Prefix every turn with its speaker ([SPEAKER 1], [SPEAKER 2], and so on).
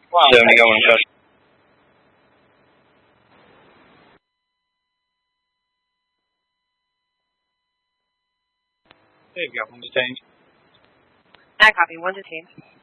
[SPEAKER 1] 71 custom.
[SPEAKER 2] There you go, one detained.
[SPEAKER 3] I copy, one detained.